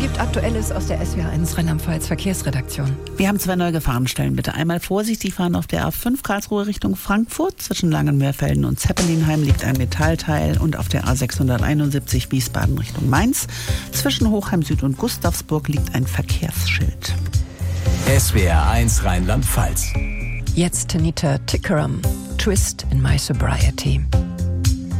gibt Aktuelles aus der SWR1 Rheinland-Pfalz Verkehrsredaktion. Wir haben 2 neue Gefahrenstellen. Bitte einmal vorsichtig fahren auf der A5 Karlsruhe Richtung Frankfurt. Zwischen Langenmeerfelden und Zeppelinheim liegt ein Metallteil und auf der A671 Wiesbaden Richtung Mainz. Zwischen Hochheim Süd und Gustavsburg liegt ein Verkehrsschild. SWR1 Rheinland-Pfalz. Jetzt Nita Tickeram, Twist in My Sobriety.